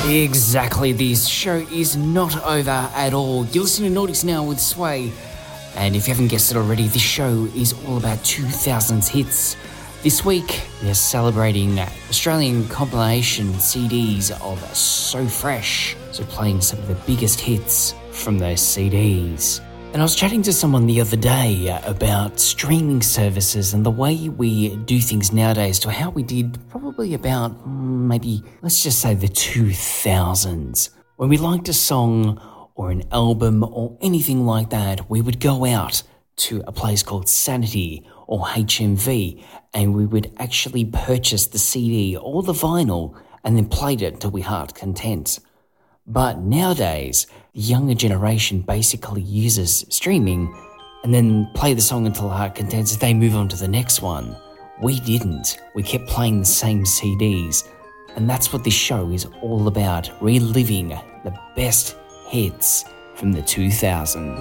Exactly, this show is not over at all. You're listening to Nordics Now with Sway. And if you haven't guessed it already, this show is all about 2000s hits. This week, they're celebrating Australian compilation CDs of So Fresh. So playing some of the biggest hits from those CDs. And I was chatting to someone the other day about streaming services and the way we do things nowadays to how we did probably about maybe, let's just say the 2000s. When we liked a song or an album or anything like that, we would go out to a place called Sanity or HMV and we would actually purchase the CD or the vinyl and then played it till we heart content. But nowadays, the younger generation basically uses streaming and then play the song until heart content so they move on to the next one. We didn't. We kept playing the same CDs. And that's what this show is all about, reliving the best hits from the 2000s.